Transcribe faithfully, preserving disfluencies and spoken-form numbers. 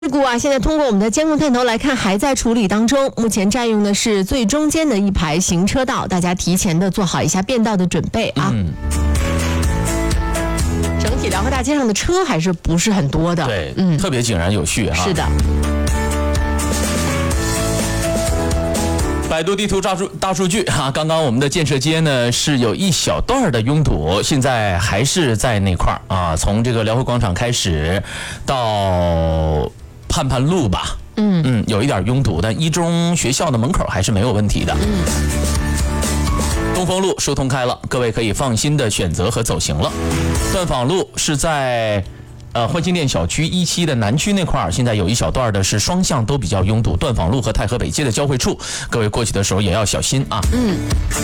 事故啊，现在通过我们的监控探头来看，还在处理当中。目前占用的是最中间的一排行车道，大家提前的做好一下变道的准备啊。嗯，整体辽河大街上的车还是不是很多的， 对，嗯，特别井然有序哈。 是的。 百度地图大数大数据哈、啊，刚刚我们的建设街呢是有一小段的拥堵，现在还是在那块儿啊，从这个辽河广场开始到盼盼路吧，嗯嗯，有一点拥堵，但一中学校的门口还是没有问题的。嗯，东风路疏通开了，各位可以放心的选择和走行了。段坊路是在呃，欢欣店小区一期的南区那块儿，现在有一小段的是双向都比较拥堵，段坊路和太和北街的交汇处，各位过去的时候也要小心啊。嗯。